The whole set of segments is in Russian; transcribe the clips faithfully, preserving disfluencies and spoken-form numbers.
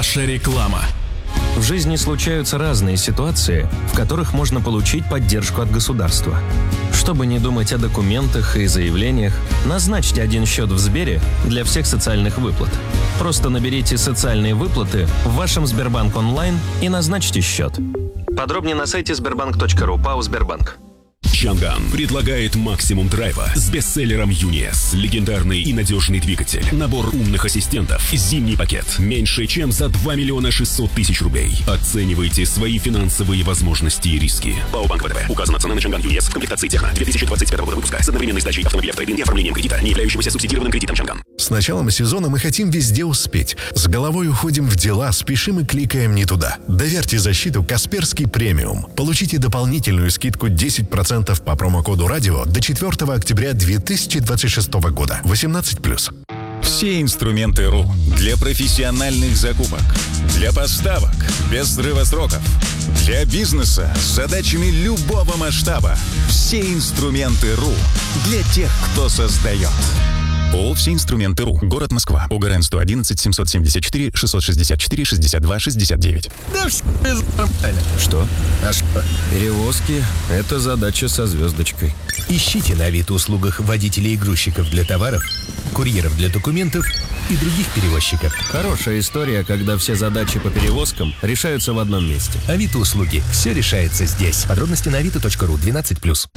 Наша реклама. В жизни случаются разные ситуации, в которых можно получить поддержку от государства. Чтобы не думать о документах и заявлениях, назначьте один счет в Сбере для всех социальных выплат. Просто наберите «Социальные выплаты» в вашем Сбербанк онлайн и назначьте счет. Подробнее на сайте сбербанк точка ру. ПАО «Сбербанк». Чанган предлагает максимум драйва с бестселлером Юниес. Легендарный и надежный двигатель. Набор умных ассистентов. Зимний пакет. Меньше чем за два миллиона шестьсот тысяч рублей. Оценивайте свои финансовые возможности и риски. ПАО Банк ВТБ. Указана цена на Чанган Юниес в комплектации Техно две тысячи двадцать пятого года выпуска с одновременной сдачей автомобиля в трейд-ин и оформлением кредита, не являющегося субсидированным кредитом Чанган. С началом сезона мы хотим везде успеть. С головой уходим в дела, спешим и кликаем не туда. Доверьте защиту Касперский премиум. Получите дополнительную скидку десять процентов по промокоду радио до четвёртого октября две тысячи двадцать шестого года. восемнадцать плюс. Все инструменты РУ для профессиональных закупок, для поставок без срыва сроков, для бизнеса с задачами любого масштаба. Все инструменты РУ для тех, кто создает. ООО «Все инструменты РУ». Город Москва. ОГРН сто одиннадцать семьсот семьдесят четыре шестьсот шестьдесят четыре шестьдесят два шестьдесят девять. Да что? А что? Перевозки – это задача со звездочкой. Ищите на Авито-услугах водителей и грузчиков для товаров, курьеров для документов и других перевозчиков. Хорошая история, когда все задачи по перевозкам решаются в одном месте. Авито-услуги. Все решается здесь. Подробности на авито точка ру. двенадцать плюс.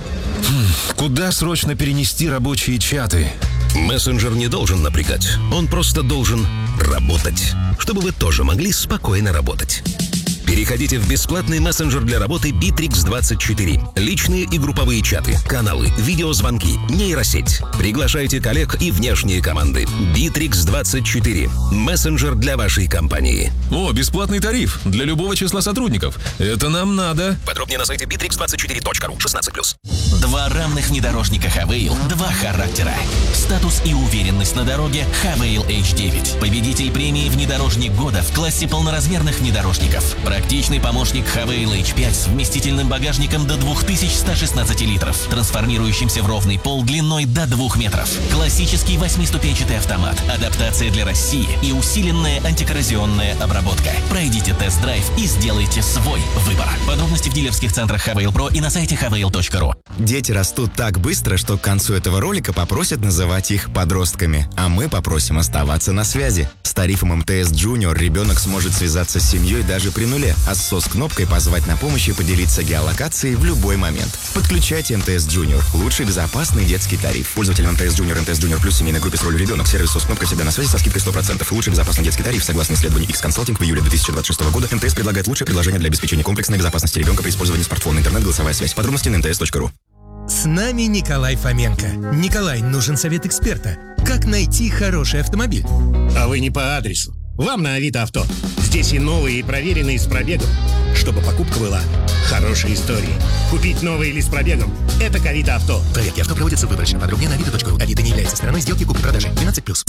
Куда срочно перенести рабочие чаты? Мессенджер не должен напрягать. Он просто должен работать, чтобы вы тоже могли спокойно работать. Переходите в бесплатный мессенджер для работы Битрикс двадцать четыре. Личные и групповые чаты, каналы, видеозвонки, нейросеть. Приглашайте коллег и внешние команды. Битрикс двадцать четыре. Мессенджер для вашей компании. О, бесплатный тариф для любого числа сотрудников. Это нам надо. Подробнее на сайте битрикс двадцать четыре точка ру. шестнадцать плюс. Два равных внедорожника Хавейл, два характера. Статус и уверенность на дороге Хавейл эйч девять. Победитель премии «Внедорожник года» в классе полноразмерных внедорожников. Практичный помощник Хавейл эйч пять с вместительным багажником до две тысячи сто шестнадцать литров, трансформирующимся в ровный пол длиной до двух метров. Классический восьмиступенчатый автомат, адаптация для России и усиленная антикоррозионная обработка. Пройдите тест-драйв и сделайте свой выбор. Подробности в дилерских центрах Хавейл Про и на сайте хавейл точка ру. Дети растут так быстро, что к концу этого ролика попросят называть их подростками, а мы попросим оставаться на связи. С тарифом эм тэ эс Junior ребенок сможет связаться с семьей даже при нуле, а с сос-кнопкой позвать на помощь и поделиться геолокацией в любой момент. Подключайте эм тэ эс Junior. Лучший безопасный детский тариф. Пользователям эм тэ эс Junior, эм тэ эс Junior Plus, семейной группе с ролью ребенок, сервис сос-кнопка всегда на связи со скидкой сто процентов. Лучший безопасный детский тариф. Согласно исследованию X-Consulting в июле две тысячи двадцать шестого года, эм тэ эс предлагает лучшее предложение для обеспечения комплексной безопасности ребенка при использовании смартфона, интернет, голосовая связь. Подробности на эм тэ эс точка ру. С нами Николай Фоменко. Николай, нужен совет эксперта. Как найти хороший автомобиль? А вы не по адресу. Вам на Авито Авто. Здесь и новые, и проверенные с пробегом. Чтобы покупка была хорошей историей. Купить новый или с пробегом – это к Авито Авто. Проверки авто проводятся выборочно. Подробнее на авито точка ру. Авито не является стороной сделки купли-продажи. двенадцать плюс.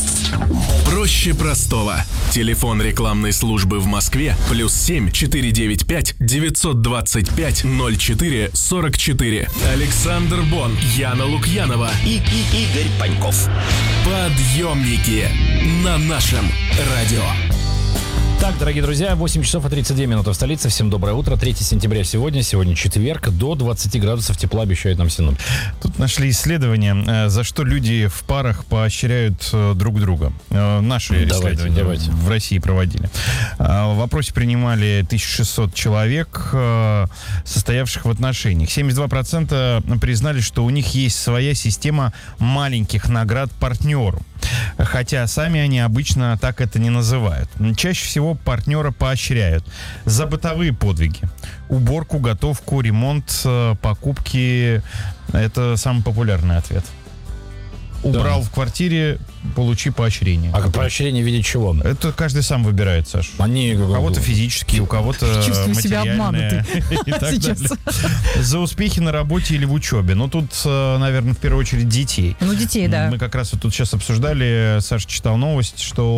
Проще простого. Телефон рекламной службы в Москве плюс семь четыре девять пять девятьсот двадцать пять ноль четыре сорок четыре. Александр Бон, Яна Лукьянова И, и Игорь Паньков. Подъемники на нашем радио. Так, дорогие друзья, восемь часов и тридцать две минуты в столице. Всем доброе утро. третьего сентября сегодня. Сегодня четверг. До двадцати градусов тепла обещают нам синоптики. Тут нашли исследования, за что люди в парах поощряют друг друга. Наши давайте, исследования давайте. В России проводили. В опросе принимали тысячу шестьсот человек, состоявших в отношениях. семьдесят два процента признали, что у них есть своя система маленьких наград партнеру. Хотя сами они обычно так это не называют. Чаще всего партнера поощряют за бытовые подвиги. Уборку, готовку, ремонт, покупки. Это самый популярный ответ. Убрал да. в квартире, получи поощрение. А поощрение в виде чего? Это каждый сам выбирает, Саш. Они... У кого-то физические, у кого-то чувствую себя материальные. Сейчас. За успехи на работе или в учебе. Ну, тут, наверное, в первую очередь детей. Ну, детей, да. Мы как раз вот тут сейчас обсуждали, Саша читал новость, что